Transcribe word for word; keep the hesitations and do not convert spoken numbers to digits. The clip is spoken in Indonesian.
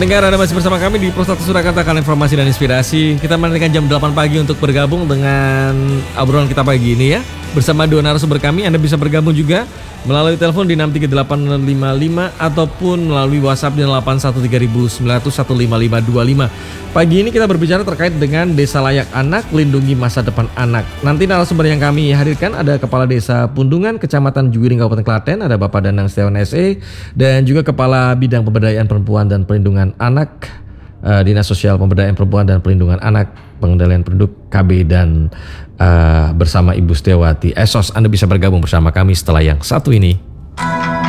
Pendengar, Anda masih bersama kami di Pro satu Surakarta, kalian informasi dan inspirasi. Kita menantikan jam delapan pagi untuk bergabung dengan obrolan kita pagi ini ya. Bersama dua narasumber kami, Anda bisa bergabung juga melalui telepon di enam tiga delapan lima lima ataupun melalui WhatsApp di delapan satu tiga sembilan nol satu lima lima dua lima. Pagi ini kita berbicara terkait dengan Desa Layak Anak, Lindungi Masa Depan Anak. Nanti narasumber yang kami hadirkan ada Kepala Desa Pundungan, Kecamatan Juwiring, Kabupaten Klaten, ada Bapak Danang Setiawan S E, dan juga Kepala Bidang Pemberdayaan Perempuan dan Perlindungan Anak, uh, Dinas Sosial Pemberdayaan Perempuan dan Perlindungan Anak, Pengendalian Penduduk K B, dan uh, bersama Ibu Setiawati Esos. Anda bisa bergabung bersama kami setelah yang satu ini.